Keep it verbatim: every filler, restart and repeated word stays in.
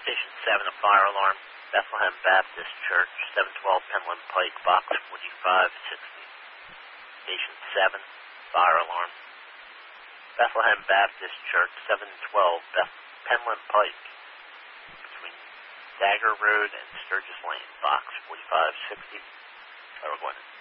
Station seven, a fire alarm. Bethlehem Baptist Church, seven twelve Penland Pike, box forty-five sixty. Station seven, fire alarm. Bethlehem Baptist Church, seven twelve Beth- Penland Pike, between Dagger Road and Sturgis Lane, box forty-five sixty. Fire going in.